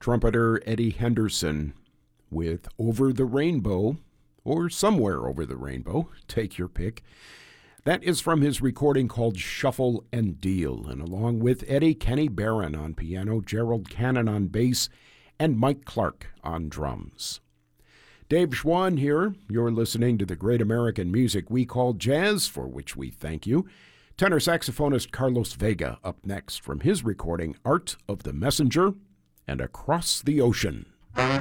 trumpeter Eddie Henderson with Over the Rainbow, or Somewhere Over the Rainbow, take your pick. That is from his recording called Shuffle and Deal, and along with Eddie, Kenny Barron on piano, Gerald Cannon on bass, and Mike Clark on drums. Dave Schwann here. You're listening to the great American music we call jazz, for which we thank you. Tenor saxophonist Carlos Vega up next from his recording Art of the Messenger and Across the Ocean.